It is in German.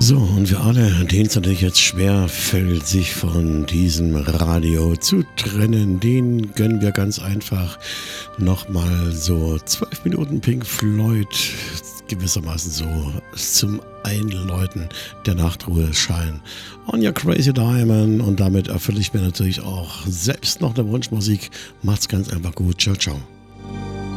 So, und wir alle, denen es natürlich jetzt schwer fällt, sich von diesem Radio zu trennen, den gönnen wir ganz einfach nochmal so 12 Minuten Pink Floyd, gewissermaßen so zum Einläuten der Nachtruheschein. On Your Crazy Diamond, und damit erfülle ich mir natürlich auch selbst noch eine Wunschmusik. Macht's ganz einfach gut. Ciao, ciao.